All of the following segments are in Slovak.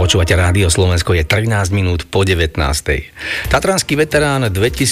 Počúvate Rádio Slovensko, je 13 minút po 19. Tatranský veterán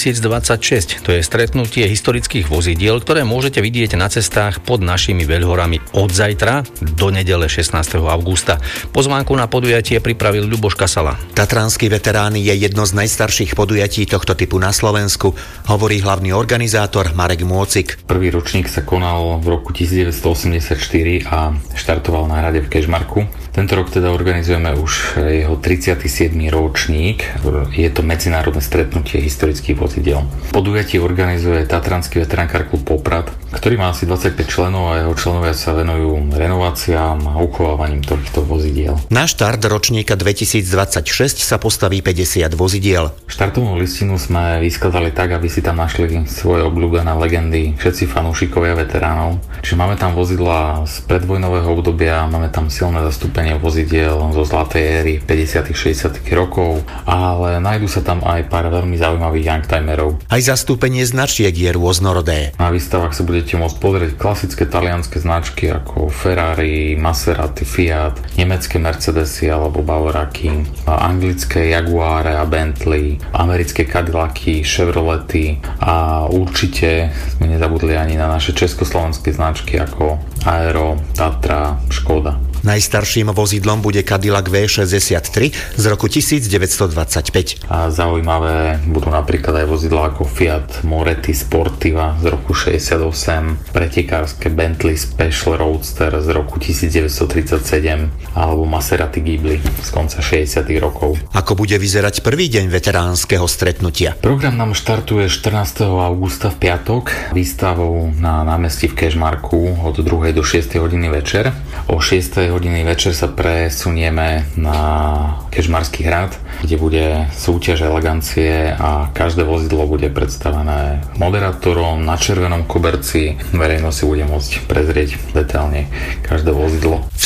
2026, to je stretnutie historických vozidiel, ktoré môžete vidieť na cestách pod našimi veľhorami od zajtra do nedele 16. augusta. Pozvánku na podujatie pripravil Ľuboš Kasala. Tatranský veterán je jedno z najstarších podujatí tohto typu na Slovensku, hovorí hlavný organizátor Marek Môcik. Prvý ročník sa konal v roku 1984 a štartoval na hrade v Kežmarku. Tento rok teda organizujeme už jeho 37. ročník. Je to medzinárodné stretnutie historických vozidiel. Podujatie organizuje Tatranský veterán-car klub Poprad, ktorý má asi 25 členov a jeho členovia sa venujú renováciám a uchovávaním týchto vozidiel. Na štart ročníka 2026 sa postaví 50 vozidiel. Štartovnú listinu sme vyskladali tak, aby si tam našli svoje obľúbené legendy, všetci fanúšikovia veteránov. Čiže máme tam vozidlá z predvojnového obdobia, máme tam silné zastúpenie vozidiel zo zlatej éry 50. 60. rokov, ale nájdú sa tam aj pár veľmi zaujímavých youngtimerov. Aj zastúpenie značiek je rôznorodé. Na výstavách sa budete môcť pozrieť klasické talianske značky ako Ferrari, Maserati, Fiat, nemecké Mercedesy alebo Bavoraky, anglické Jaguare a Bentley, americké Cadillacy, Chevrolety a určite sme nezabudli ani na naše československé značky ako Aero, Tatra, Škoda. Najstarším vozidlom bude Cadillac V63 z roku 1925. A zaujímavé budú napríklad aj vozidlá ako Fiat Moretti Sportiva z roku 68, pretekárske Bentley Special Roadster z roku 1937 alebo Maserati Ghibli z konca 60. rokov. Ako bude vyzerať prvý deň veteránskeho stretnutia? Program nám štartuje 14. augusta v piatok výstavou na námestí v Kežmarku od 2. do 6. hodiny večer. O 6. hodiny večer sa presunieme na Kežmarský hrad, kde bude súťaž elegancie a každé vozidlo bude predstavené moderátorom na červenom koberci. Verejnosť si bude môcť prezrieť detailne každé vozidlo. V